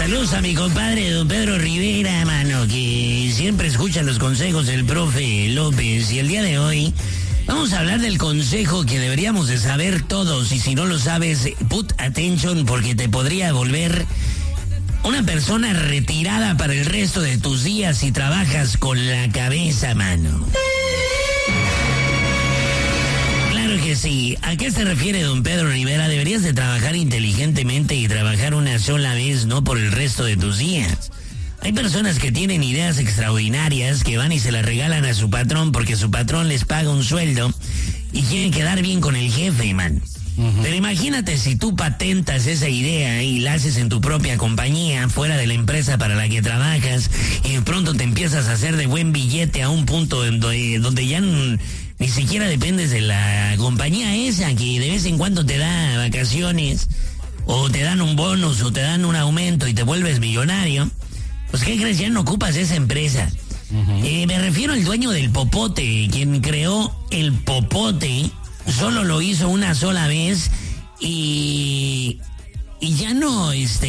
Saludos a mi compadre don Pedro Rivera, mano, que siempre escucha los consejos del profe López. Y el día de hoy vamos a hablar del consejo que deberíamos de saber todos. Y si no lo sabes, put attention, porque te podría volver una persona retirada para el resto de tus días si trabajas con la cabeza, mano. Claro que sí. ¿A qué se refiere don Pedro Rivera? Deberías de trabajar inteligentemente y trabajar una sola vez, no por el resto de tus días. Hay personas que tienen ideas extraordinarias que van y se las regalan a su patrón porque su patrón les paga un sueldo y quieren quedar bien con el jefe, man. Pero imagínate si tú patentas esa idea y la haces en tu propia compañía, fuera de la empresa para la que trabajas, y de pronto te empiezas a hacer de buen billete a un punto donde ya ni siquiera dependes de la compañía esa, que de vez en cuando te da vacaciones, o te dan un bonus, o te dan un aumento y te vuelves millonario. Pues, ¿qué crees? Ya no ocupas esa empresa. Me refiero al dueño del popote, quien creó el popote. Solo lo hizo una sola vez y ya no,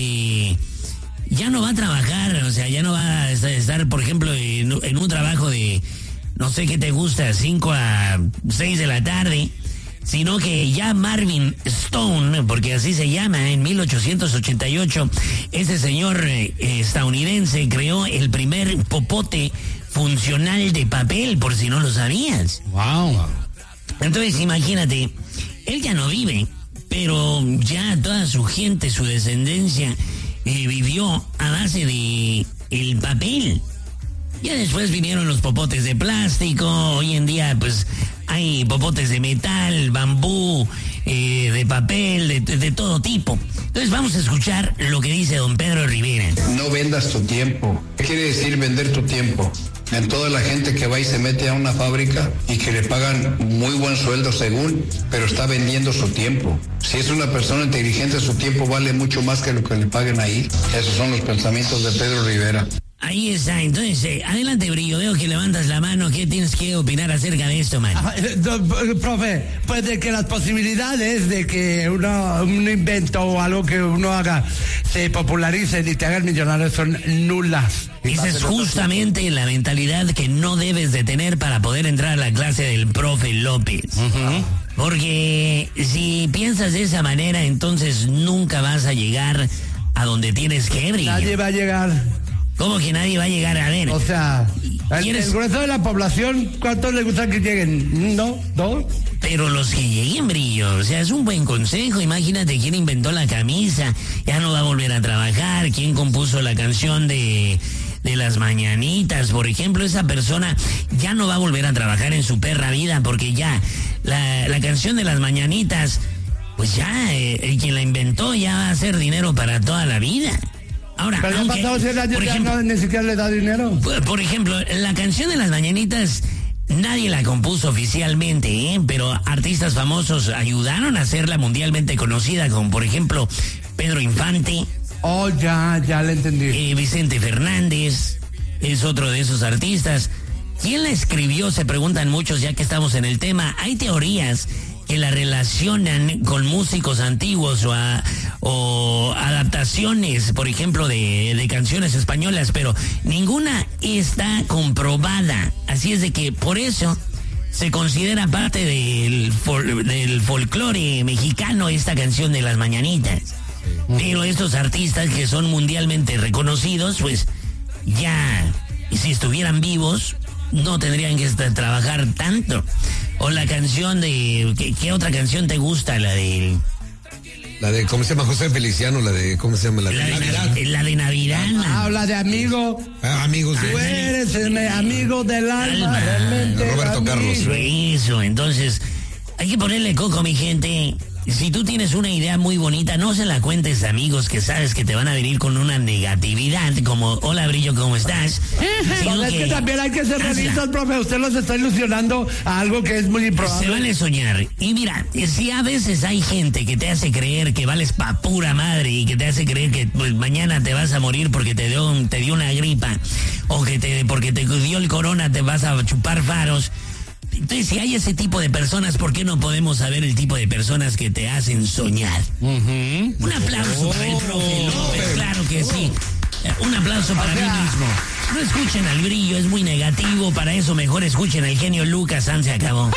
ya no va a trabajar, o sea, ya no va a estar, por ejemplo, en un trabajo de, no sé qué te gusta, 5 a 6 de la tarde, sino que ya Marvin Stone, porque así se llama, en 1888, ese señor estadounidense creó el primer popote funcional de papel, por si no lo sabías. Wow. Entonces, imagínate, él ya no vive, pero ya toda su gente, su descendencia, vivió a base de el papel. Ya después vinieron los popotes de plástico, hoy en día pues hay popotes de metal, bambú, de papel, de todo tipo. Entonces vamos a escuchar lo que dice don Pedro Rivera. No vendas tu tiempo. ¿Qué quiere decir vender tu tiempo? En toda la gente que va y se mete a una fábrica y que le pagan muy buen sueldo según, pero está vendiendo su tiempo. Si es una persona inteligente, su tiempo vale mucho más que lo que le paguen ahí. Esos son los pensamientos de Pedro Rivera. Ahí está, entonces, adelante, Brillo, veo que levantas la mano. ¿Qué tienes que opinar acerca de esto, man? Profe, pues de que las posibilidades de que un invento o algo que uno haga se popularice y te hagas millonario son nulas. Esa es justamente la mentalidad que no debes de tener para poder entrar a la clase del profe López. Porque si piensas de esa manera, entonces nunca vas a llegar a donde tienes que, Brillo. Nadie va a llegar. ¿Cómo que nadie va a llegar? A ver. O sea, el grueso de la población, ¿cuántos les gusta que lleguen? ¿No? ¿Dos? Pero los que lleguen, Brillo, o sea, es un buen consejo. Imagínate quién inventó la camisa, ya no va a volver a trabajar, quién compuso la canción de las mañanitas, por ejemplo, esa persona ya no va a volver a trabajar en su perra vida porque ya la canción de las mañanitas, pues ya el quien la inventó ya va a hacer dinero para toda la vida. Ahora, pero aunque, pasado 100 años ya no, ni siquiera le da dinero. Por ejemplo, la canción de las mañanitas nadie la compuso oficialmente, pero artistas famosos ayudaron a hacerla mundialmente conocida, como por ejemplo Pedro Infante. Oh, ya le entendí. Vicente Fernández es otro de esos artistas. ¿Quién la escribió? Se preguntan muchos, ya que estamos en el tema. Hay teorías que la relacionan con músicos antiguos o adaptaciones, por ejemplo, de canciones españolas, pero ninguna está comprobada. Así es de que por eso se considera parte del folclore mexicano esta canción de las mañanitas. Pero estos artistas que son mundialmente reconocidos, pues ya, si estuvieran vivos, no tendrían que trabajar tanto. O la canción de... ¿Qué otra canción te gusta? La de, ¿cómo se llama? José Feliciano, ¿cómo se llama? La de Navidad. La de Navidad. La de Amigo. Amigos de... Tú eres el amigo del alma. Roberto Carlos. Eso, entonces, hay que ponerle coco, mi gente. Si tú tienes una idea muy bonita, no se la cuentes a amigos que sabes que te van a venir con una negatividad, como, hola, Brillo, ¿cómo estás? Es que también hay que ser realistas, profe. Usted los está ilusionando a algo que es muy improbable. Se vale soñar. Y mira, si a veces hay gente que te hace creer que vales pa' pura madre y que te hace creer que pues, mañana te vas a morir porque te dio una gripa o que porque te dio el corona te vas a chupar faros. Entonces, si hay ese tipo de personas, ¿por qué no podemos saber el tipo de personas que te hacen soñar? Un aplauso para el profe López, claro que sí. Un aplauso para mí mismo. No escuchen al Brillo, es muy negativo. Para eso mejor escuchen al genio Lucas. Se acabó.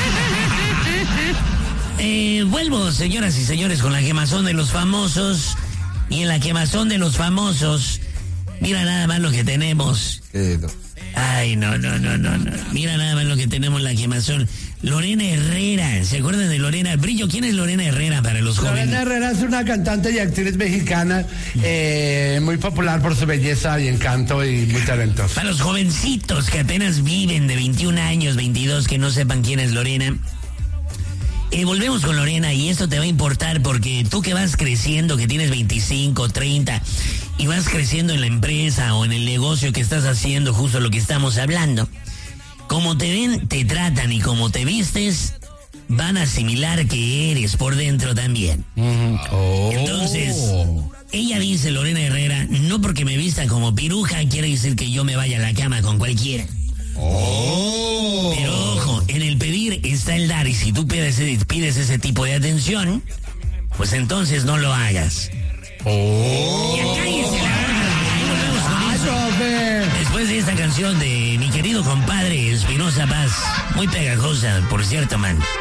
Vuelvo, señoras y señores, con la quemazón de los famosos. Y en la quemazón de los famosos, mira nada más lo que tenemos. Ay, no. Mira nada más lo que tenemos en la quemazón. Lorena Herrera, ¿se acuerdan de Lorena? Brillo, ¿quién es Lorena Herrera para los jóvenes? Lorena Herrera es una cantante y actriz mexicana, muy popular por su belleza y encanto y muy talentosa. Para los jovencitos que apenas viven de 21 años, 22, que no sepan quién es Lorena. Volvemos con Lorena y esto te va a importar porque tú que vas creciendo, que tienes 25, 30 y vas creciendo en la empresa o en el negocio que estás haciendo, justo lo que estamos hablando, como te ven, te tratan y como te vistes, van a asimilar que eres por dentro también. Entonces, ella dice, Lorena Herrera, no porque me vista como piruja quiere decir que yo me vaya a la cama con cualquiera. Pero ojo, en el pedir está el dar, y si tú pides ese tipo de atención, pues entonces no lo hagas. Y cállese la boca. Ahí volvemos con eso. Después de esta canción de mi querido compadre Espinosa Paz, muy pegajosa, por cierto, man.